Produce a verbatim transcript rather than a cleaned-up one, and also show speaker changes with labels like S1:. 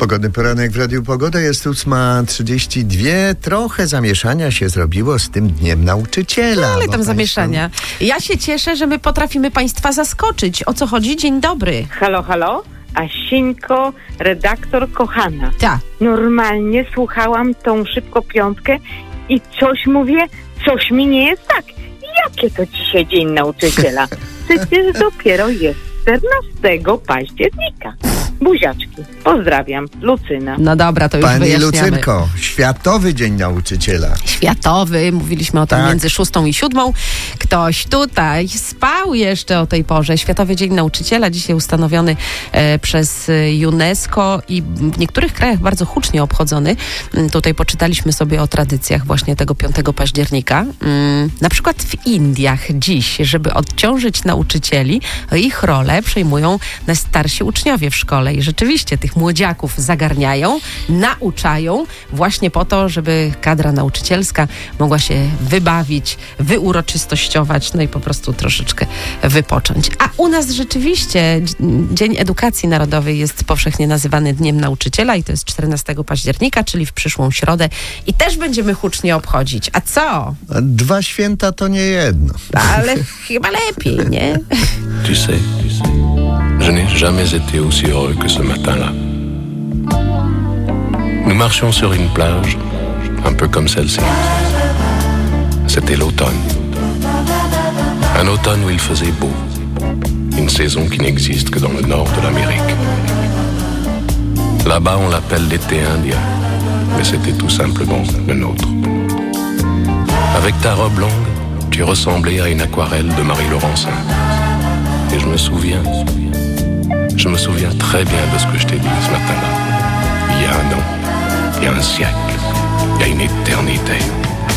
S1: Pogodny poranek w Radiu Pogoda, jest ósma trzydzieści dwa. Trochę zamieszania się zrobiło z tym Dniem Nauczyciela.
S2: No, ale tam
S1: państwo...
S2: zamieszania. Ja się cieszę, że my potrafimy Państwa zaskoczyć. O co chodzi? Dzień dobry.
S3: Halo, halo? Asieńko, redaktor kochana.
S2: Tak.
S3: Normalnie słuchałam tą szybko piątkę i coś mówię, coś mi nie jest tak. Jakie to dzisiaj Dzień Nauczyciela? Przecież dopiero jest czternastego października. Buziaczki. Pozdrawiam. Lucyna.
S2: No dobra, to już
S1: Pani
S2: wyjaśniamy.
S1: Lucynko, Światowy Dzień Nauczyciela.
S2: Światowy, mówiliśmy o tym
S1: Tak.
S2: między szóstą i siódmą. Ktoś tutaj spał jeszcze o tej porze. Światowy Dzień Nauczyciela, dzisiaj ustanowiony e, przez UNESCO i w niektórych krajach bardzo hucznie obchodzony. Mm, Tutaj poczytaliśmy sobie o tradycjach właśnie tego piątego października. Mm, Na przykład w Indiach dziś, żeby odciążyć nauczycieli, ich rolę przejmują najstarsi uczniowie w szkole i rzeczywiście tych młodziaków zagarniają, nauczają właśnie po to, żeby kadra nauczycielska mogła się wybawić, wyuroczystościować, no i po prostu troszeczkę wypocząć. A u nas rzeczywiście Dzień Edukacji Narodowej jest powszechnie nazywany Dniem Nauczyciela i to jest czternastego października, czyli w przyszłą środę i też będziemy hucznie obchodzić. A co?
S1: A dwa święta to nie jedno.
S2: Ale chyba lepiej, nie?
S4: Tu sais, je n'ai jamais été aussi heureux que ce matin-là. Nous marchions sur une plage, un peu comme celle-ci. C'était l'automne. Un automne où il faisait beau. Une saison qui n'existe que dans le nord de l'Amérique. Là-bas, on l'appelle l'été indien, mais c'était tout simplement le nôtre. Avec ta robe longue, tu ressemblais à une aquarelle de Marie Laurencin. Et je me souviens, je me souviens très bien de ce que je t'ai dit ce matin-là. Il y a un an, il y a un siècle, il y a une éternité.